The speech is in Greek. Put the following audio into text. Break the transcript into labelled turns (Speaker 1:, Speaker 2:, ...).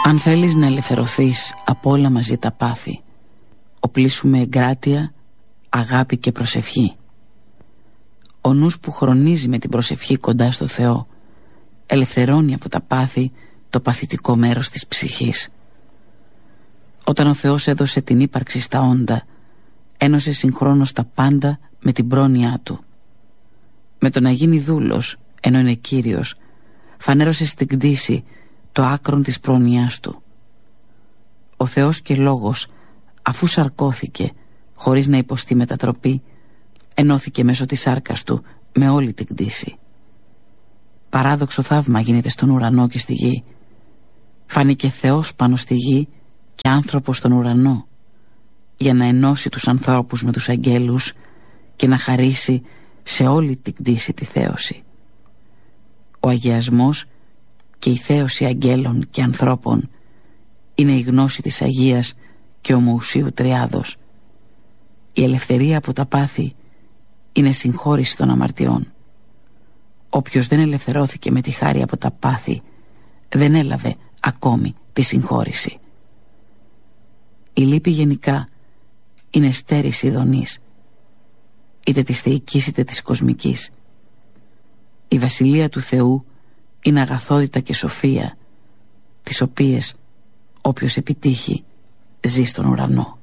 Speaker 1: Αν θέλεις να ελευθερωθείς από όλα μαζί τα πάθη, οπλίσου με εγκράτεια, αγάπη και προσευχή. Ο νους που χρονίζει με την προσευχή κοντά στο Θεό ελευθερώνει από τα πάθη το παθητικό μέρος της ψυχής. Όταν ο Θεός έδωσε την ύπαρξη στα όντα, ένωσε συγχρόνως τα πάντα με την πρόνοιά Του. Με το να γίνει δούλος, ενώ είναι Κύριος, φανέρωσε στην κτήση το άκρον της πρόνοιάς Του. Ο Θεός και Λόγος, αφού σαρκώθηκε χωρίς να υποστεί μετατροπή, ενώθηκε μέσω της σάρκας Του με όλη την κτήση. Παράδοξο θαύμα γίνεται στον ουρανό και στη γη. Φάνηκε Θεός πάνω στη γη και άνθρωπος στον ουρανό, για να ενώσει τους ανθρώπους με τους αγγέλους και να χαρίσει σε όλη την κτήση τη θέωση. Ο αγιασμός και η θέωση αγγέλων και ανθρώπων είναι η γνώση της Αγίας και ομοουσίου Τριάδος. Η ελευθερία από τα πάθη είναι συγχώρηση των αμαρτιών. Όποιος δεν ελευθερώθηκε με τη χάρη από τα πάθη δεν έλαβε ακόμη τη συγχώρηση. Η λύπη γενικά είναι στέρηση ειδονής, είτε της θεϊκής είτε της κοσμικής. Η βασιλεία του Θεού είναι αγαθότητα και σοφία, τις οποίες όποιος επιτύχει ζει στον ουρανό.